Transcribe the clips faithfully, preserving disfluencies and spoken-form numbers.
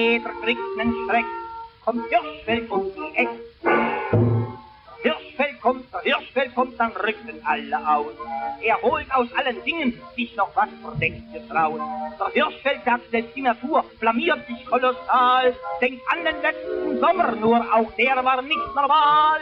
Jeder kriegt nen Schreck, kommt Hirschfeld um die Eck. Hirschfeld kommt, der Hirschfeld kommt, dann rücken alle aus. Er holt aus allen Dingen sich noch was Verdächtiges raus. Der Hirschfeld sagt selbst die Natur, blamiert sich kolossal. Denkt an den letzten Sommer, nur auch der war nicht normal.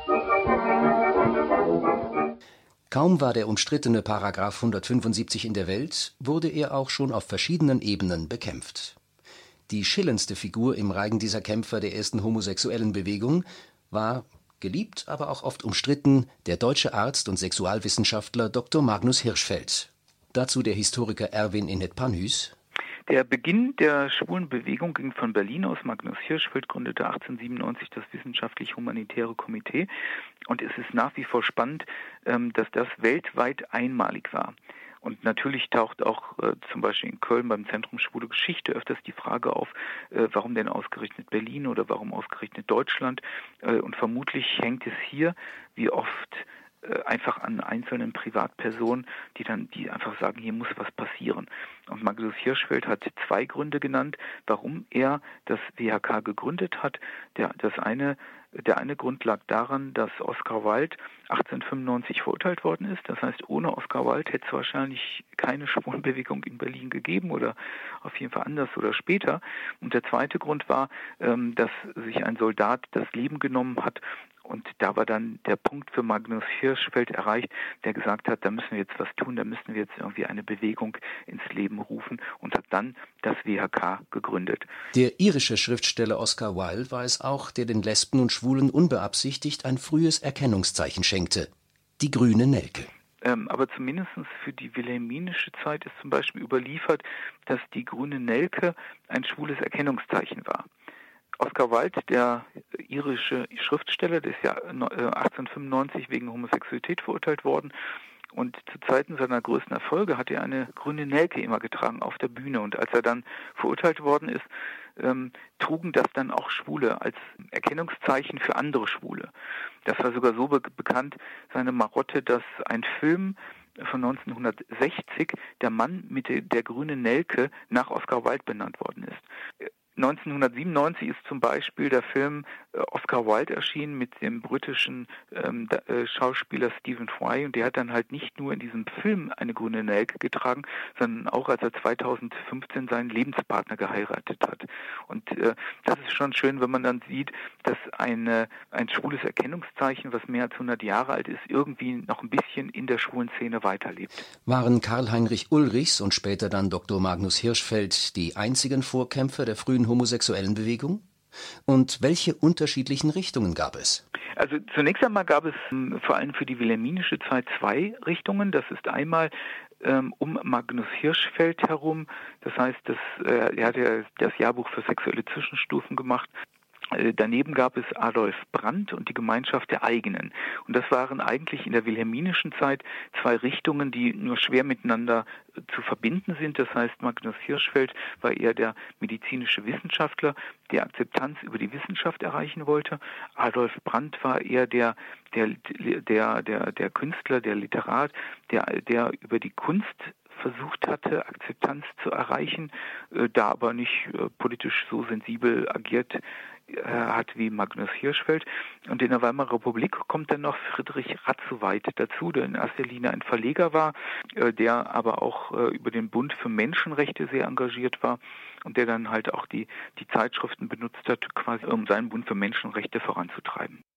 Kaum war der umstrittene Paragraph hundertfünfundsiebzig in der Welt, wurde er auch schon auf verschiedenen Ebenen bekämpft. Die schillerndste Figur im Reigen dieser Kämpfer der ersten homosexuellen Bewegung war, geliebt, aber auch oft umstritten, der deutsche Arzt und Sexualwissenschaftler Doktor Magnus Hirschfeld. Dazu der Historiker Erwin Inhet-Panhuys. Der Beginn der schwulen Bewegung ging von Berlin aus. Magnus Hirschfeld gründete achtzehnhundertsiebenundneunzig das Wissenschaftlich-Humanitäre Komitee. Und es ist nach wie vor spannend, dass das weltweit einmalig war. Und natürlich taucht auch äh, zum Beispiel in Köln beim Zentrum Schwule Geschichte öfters die Frage auf, äh, warum denn ausgerechnet Berlin oder warum ausgerechnet Deutschland? Äh, und vermutlich hängt es hier, wie oft, äh, einfach an einzelnen Privatpersonen, die dann, die einfach sagen, hier muss was passieren. Und Magnus Hirschfeld hat zwei Gründe genannt, warum er das W H K gegründet hat. Der, das eine Der eine Grund lag daran, dass Oscar Wilde achtzehnhundertfünfundneunzig verurteilt worden ist. Das heißt, ohne Oscar Wilde hätte es wahrscheinlich keine Schwulenbewegung in Berlin gegeben oder auf jeden Fall anders oder später. Und der zweite Grund war, dass sich ein Soldat das Leben genommen hat. Und da war dann der Punkt für Magnus Hirschfeld erreicht, der gesagt hat, da müssen wir jetzt was tun, da müssen wir jetzt irgendwie eine Bewegung ins Leben rufen und hat dann das W H K gegründet. Der irische Schriftsteller Oscar Wilde war es auch, der den Lesben und Schwulen unbeabsichtigt ein frühes Erkennungszeichen schenkte: die grüne Nelke. Ähm, aber zumindest für die wilhelminische Zeit ist zum Beispiel überliefert, dass die grüne Nelke ein schwules Erkennungszeichen war. Oscar Wilde, der irische Schriftsteller, der ist ja achtzehnhundertfünfundneunzig wegen Homosexualität verurteilt worden. Und zu Zeiten seiner größten Erfolge hat er eine grüne Nelke immer getragen auf der Bühne. Und als er dann verurteilt worden ist, ähm, trugen das dann auch Schwule als Erkennungszeichen für andere Schwule. Das war sogar so be- bekannt, seine Marotte, dass ein Film von neunzehnhundertsechzig, der Mann mit der, der grünen Nelke, nach Oscar Wilde benannt worden ist. neunzehnhundertsiebenundneunzig ist zum Beispiel der Film äh, Oscar Wilde erschienen mit dem britischen ähm, da, äh, Schauspieler Stephen Fry, und der hat dann halt nicht nur in diesem Film eine grüne Nelke getragen, sondern auch als er zweitausendfünfzehn seinen Lebenspartner geheiratet hat. Und äh, das ist schon schön, wenn man dann sieht, dass eine, ein schwules Erkennungszeichen, was mehr als hundert Jahre alt ist, irgendwie noch ein bisschen in der schwulen Szene weiterlebt. Waren Karl-Heinrich Ulrichs und später dann Doktor Magnus Hirschfeld die einzigen Vorkämpfer der frühen homosexuellen Bewegung? Und welche unterschiedlichen Richtungen gab es? Also zunächst einmal gab es ähm, vor allem für die wilhelminische Zeit zwei Richtungen. Das ist einmal ähm, um Magnus Hirschfeld herum. Das heißt, das, äh, er hat ja das Jahrbuch für sexuelle Zwischenstufen gemacht. Daneben gab es Adolf Brand und die Gemeinschaft der Eigenen. Und das waren eigentlich in der wilhelminischen Zeit zwei Richtungen, die nur schwer miteinander zu verbinden sind. Das heißt, Magnus Hirschfeld war eher der medizinische Wissenschaftler, der Akzeptanz über die Wissenschaft erreichen wollte. Adolf Brand war eher der, der, der, der, der Künstler, der Literat, der, der über die Kunst versucht hatte, Akzeptanz zu erreichen, äh, da aber nicht äh, politisch so sensibel agiert äh, hat wie Magnus Hirschfeld. Und in der Weimarer Republik kommt dann noch Friedrich Ratzowait dazu, der in erster Linie ein Verleger war, äh, der aber auch äh, über den Bund für Menschenrechte sehr engagiert war und der dann halt auch die, die Zeitschriften benutzt hat, quasi um seinen Bund für Menschenrechte voranzutreiben.